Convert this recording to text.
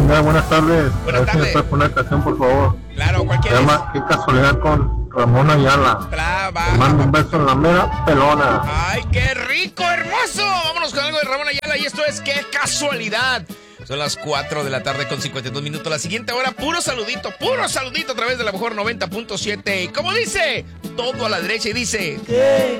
Mira, buenas tardes. Buenas a ver si me tardes. puedes poner canción, por favor. Claro, Se cualquier llama Qué casualidad con Ramón Ayala. Te mando un beso en la mera pelona. ¡Ay, qué rico, hermoso! Vámonos con algo de Ramón Ayala y esto es Qué casualidad. Son las 4 de la tarde con 52 minutos. La siguiente hora, puro saludito a través de la mejor 90.7. Y como dice, todo a la derecha y dice...